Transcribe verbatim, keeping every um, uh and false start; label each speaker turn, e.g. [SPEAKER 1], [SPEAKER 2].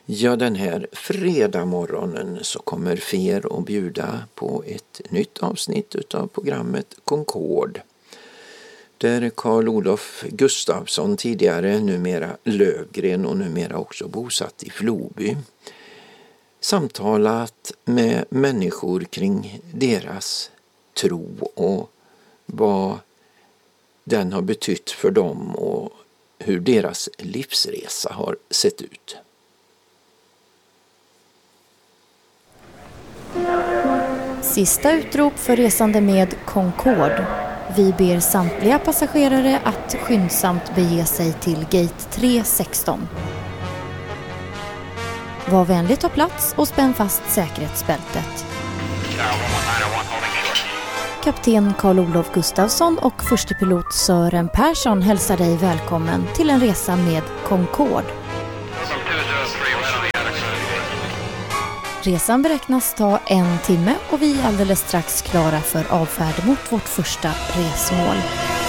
[SPEAKER 1] Ja, den här fredag morgonen så kommer Fer att bjuda på ett nytt avsnitt av programmet Concord. Där Carl Olof Gustafsson, tidigare numera Lövgren och numera också bosatt i Floby, samtalat med människor kring deras tro och vad den har betytt för dem och hur deras livsresa har sett ut.
[SPEAKER 2] Sista utrop för resande med Concord. Vi ber samtliga passagerare att skyndsamt bege sig till gate tre sexton. Var vänlig ta plats och spänn fast säkerhetsbältet. Kapten Carl Olof Gustafsson och förste pilot Sören Persson hälsar dig välkommen till en resa med Concord. Resan beräknas ta en timme och vi är alldeles strax klara för avfärd mot vårt första resmål.